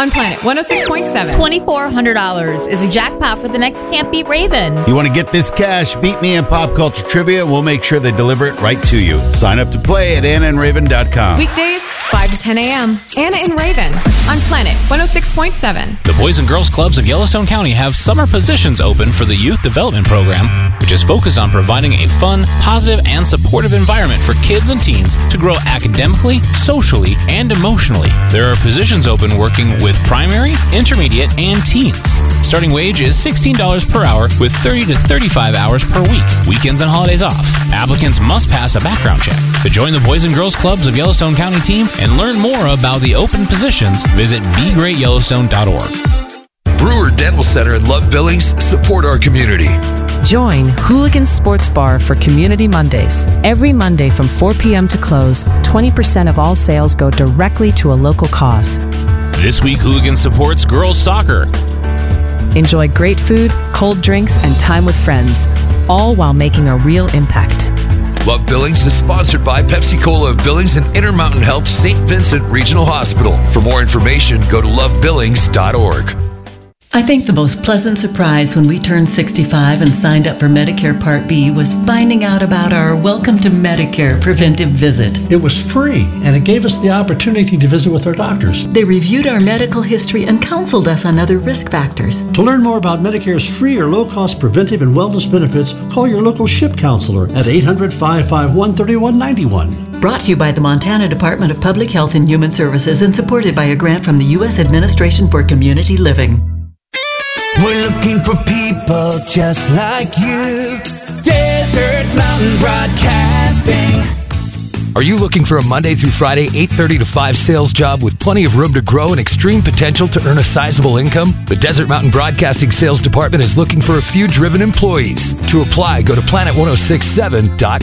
on Planet 106.7. $2,400 is a jackpot for the next Can't Beat Raven. You want to get this cash? Beat me in pop culture trivia. We'll make sure they deliver it right to you. Sign up to play at AnnaandRaven.com. Weekdays, 5 to 10 a.m. Anna and Raven on Planet 106.7. The Boys and Girls Clubs of Yellowstone County have summer positions open for the Youth Development Program, which is focused on providing a fun, positive, and supportive environment for kids and teens to grow academically, socially, and emotionally. There are positions open working with primary, intermediate, and teens. Starting wage is $16 per hour with 30 to 35 hours per week, weekends and holidays off. Applicants must pass a background check. To join the Boys and Girls Clubs of Yellowstone County team and learn more about the open positions, visit begreatyellowstone.org. Brewer Dental Center and Love Billings support our community. Join Hooligan Sports Bar for Community Mondays. Every Monday from 4 p.m. to close, 20% of all sales go directly to a local cause. This week, Hooligan supports girls soccer. Enjoy great food, cold drinks, and time with friends, all while making a real impact. Love Billings is sponsored by Pepsi Cola of Billings and Intermountain Health St. Vincent Regional Hospital. For more information, go to lovebillings.org. I think the most pleasant surprise when we turned 65 and signed up for Medicare Part B was finding out about our Welcome to Medicare preventive visit. It was free, and it gave us the opportunity to visit with our doctors. They reviewed our medical history and counseled us on other risk factors. To learn more about Medicare's free or low-cost preventive and wellness benefits, call your local SHIP counselor at 800-551-3191. Brought to you by the Montana Department of Public Health and Human Services and supported by a grant from the U.S. Administration for Community Living. We're looking for people just like you. Desert Mountain Broadcasting. Are you looking for a Monday through Friday, 8:30 to 5 sales job with plenty of room to grow and extreme potential to earn a sizable income? The Desert Mountain Broadcasting Sales Department is looking for a few driven employees. To apply, go to planet1067.com.